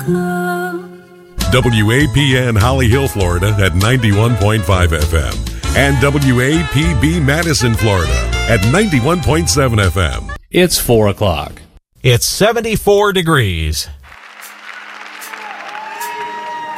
WAPN Holly Hill, Florida at 91.5 FM and WAPB Madison, Florida at 91.7 FM. It's 4 o'clock. It's 74 degrees.